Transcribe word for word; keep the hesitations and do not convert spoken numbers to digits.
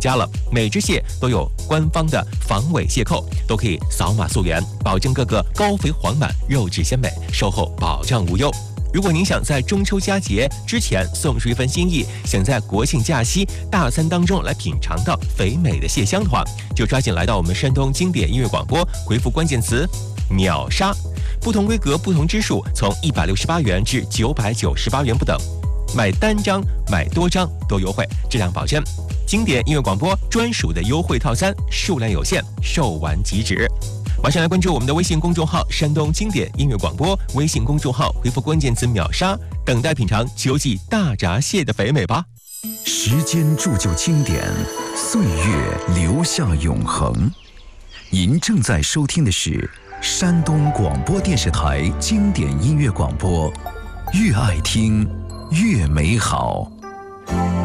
价了，每只蟹都有官方的防伪蟹扣，都可以扫码溯源，保证各个高肥黄满、肉质鲜美，售后保障无忧。如果您想在中秋佳节之前送出一份心意，想在国庆假期大餐当中来品尝到肥美的蟹香的话，就抓紧来到我们山东经典音乐广播，回复关键词秒杀，不同规格不同支数，从一百六十八元至九百九十八元不等，买单张买多张都优惠，质量保证。经典音乐广播专属的优惠套餐，数量有限，售完即止。马上来关注我们的微信公众号山东经典音乐广播，微信公众号回复关键词秒杀，等待品尝秋季大闸蟹的肥美吧。 时间铸就经典，岁月留下永恒。您正在收听的是山东广播电视台经典音乐广播，越爱听越美好。